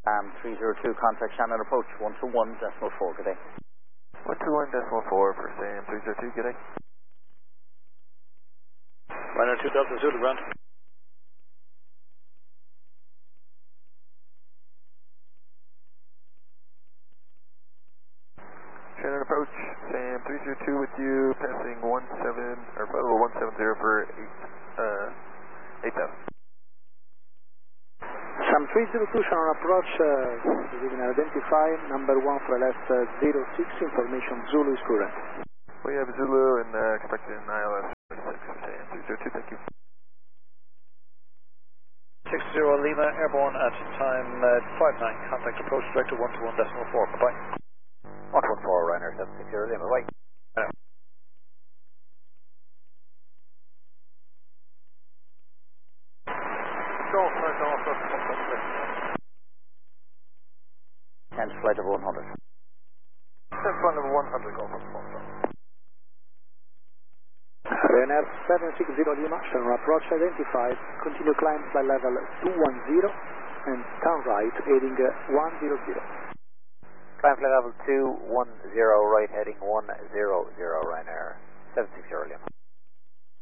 302, contact Shannon approach 121.4, good day. 121.4 for Sam 302, good day. Runner 2 Delta Zulu, ground. Shannon approach, Sam 302 with you, passing 170 for 8,000. Sam 302, Shannon approach, you can identify number 1 for left 06, information Zulu is current. We have Zulu and expected an ILS 36 for Sam 302, thank you. 60 Lima, airborne at time 59, contact approach director 121.4, bye-bye. 114, Ryanair 760 Lima, bye. Can't flight of 100. Flight level 100, go for Ryanair 760 Lima, Shannon approach identified, continue climb flight level 210 and turn right heading 100. Climb flight level 210, right heading 100, Ryanair 760 Lima.